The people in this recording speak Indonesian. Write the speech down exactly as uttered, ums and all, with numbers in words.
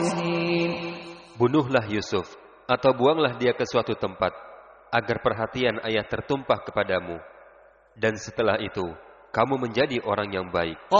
Bunuhlah Yusuf, atau buanglah dia ke suatu tempat, agar perhatian ayah tertumpah kepadamu. Dan setelah itu, kamu menjadi orang yang baik.